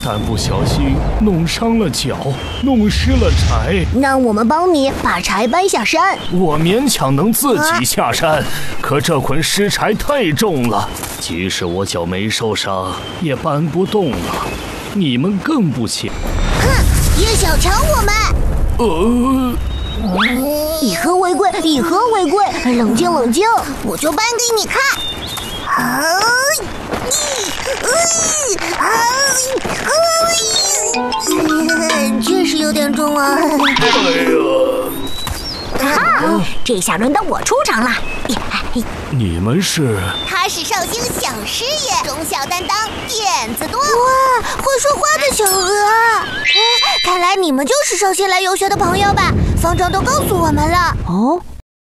但不小心弄伤了脚，弄湿了柴。 那我们帮你把柴搬下山。 我勉强能自己下山，可这捆湿柴太重了，即使我脚没受伤，也搬不动了。你们更不行。 哼，别小瞧我们。以和为贵，以和为贵。冷静冷静，我就搬给你看。确实有点重啊！ 哈，这下轮到我出场了。 你们是？ 他是绍兴小师爷，中小担当，点子多。哇，会说话的小鹅！看来你们就是绍兴来游学的朋友吧？方丈都告诉我们了。 哦。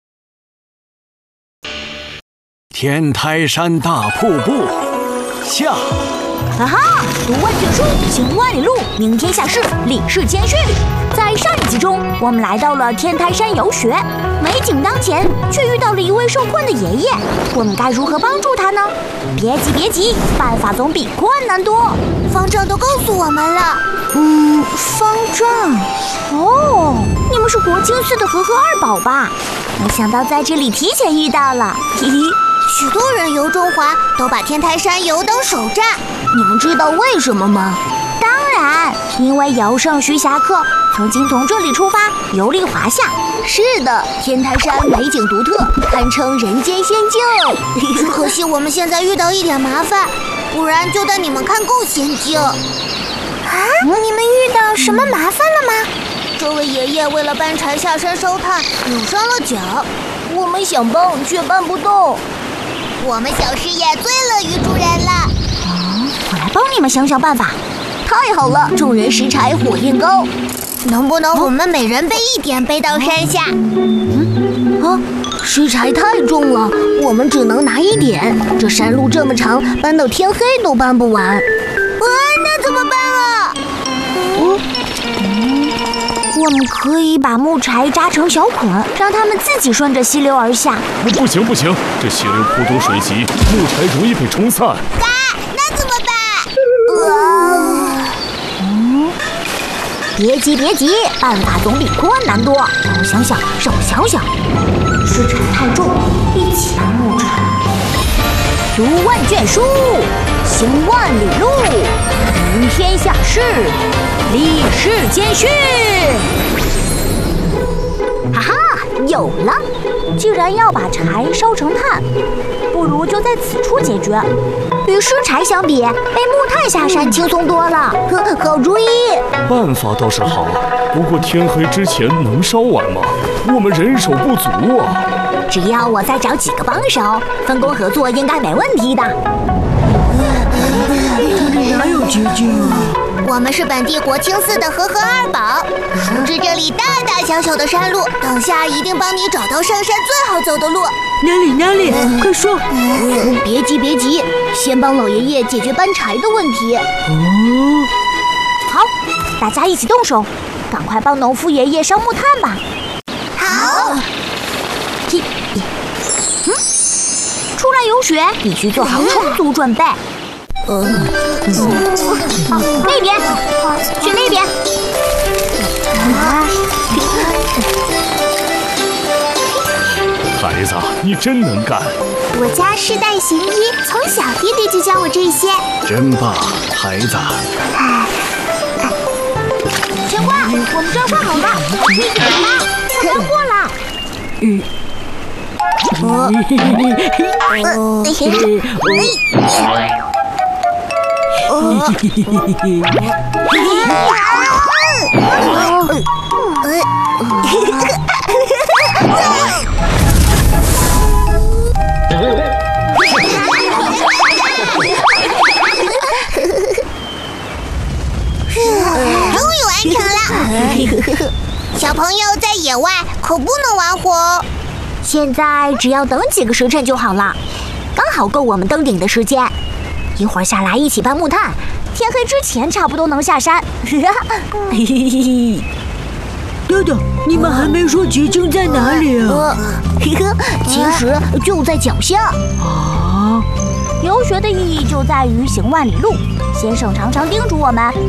天台山大瀑布下。 哈哈，读万卷书，行万里路，明天下世，立誓谦虚。在上一集中，我们来到了天台山游学，美景当前，却遇到了一位受困的爷爷。我们该如何帮助他呢？别急别急，办法总比困难多。 方丈都告诉我们了。 方丈，哦，你们是国清寺的和合二宝吧？没想到在这里提前遇到了，嘿嘿。 许多人游中华都把天台山游当首站，你们知道为什么吗？ 当然，因为尧圣徐霞客曾经从这里出发，游历华夏。 是的，天台山美景独特，堪称人间仙境。只可惜我们现在遇到一点麻烦，不然就带你们看够仙境。 你们遇到什么麻烦了吗？ 这位爷爷为了搬柴下山烧炭，扭伤了脚，我们想帮却搬不动。我们小师爷最乐于助人了。 我来帮你们想想办法。 太好了，众人拾柴火焰高。能不能我们每人背一点，背到山下？拾柴太重了，我们只能拿一点。这山路这么长，搬到天黑都搬不完。那怎么办啊？ 我们可以把木柴扎成小捆，让它们自己顺着溪流而下。 不行，这溪流普渡水急，木柴容易被冲散。 那怎么办？ 别急，办法总比困难多。让我想想。拾柴太重，一起搬木柴。读万卷书，行万里路，明天下世，立誓谦虚。哈哈，有了！既然要把柴烧成炭，不如就在此处解决。与拾柴相比，背木炭下山轻松多了。 好主意！ 办法倒是好，不过天黑之前能烧完吗？我们人手不足啊。 只要我再找几个帮手，分工合作应该没问题的。 这里哪有捷径啊？ 我们是本地国清寺的和合二宝，熟知这里大大小小的山路，等下一定帮你找到上山最好走的路。 哪里？快说！ 别急，先帮老爷爷解决搬柴的问题。 好，大家一起动手，赶快帮农夫爷爷烧木炭吧。 好。 出来游学必须做好充足准备。那边，去那边。 孩子，你真能干。 我家世代行医，从小爹爹就教我这些。 真棒，孩子。 玄关，我们这儿快好了，可以走了，要搬货了。 终于完成了。小朋友在野外可不能玩火哦。 现在只要等几个时辰就好了，刚好够我们登顶的时间。一会儿下来一起搬木炭，天黑之前差不多能下山。 等等，你们还没说捷径在哪里啊？ 其实就在脚下。 游学的意义就在于行万里路。先生常常叮嘱我们